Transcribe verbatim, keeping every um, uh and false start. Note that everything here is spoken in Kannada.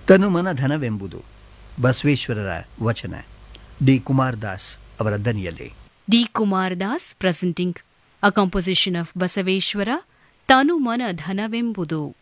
ತನುಮನ ಧನವೆಂಬುದು ಬಸವೇಶ್ವರರ ವಚನ. ಡಿ ಕುಮಾರದಾಸ್ ಅವರ ದನಿಯಲ್ಲಿ. D Kumaradas presenting a composition of Basaveshwara, ತನುಮನ ಧನವೆಂಬುದು.